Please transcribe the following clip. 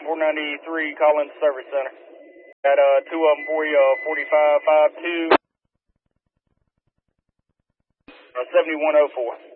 493 Collins Service Center. Got two of them for you, 4552, 7104.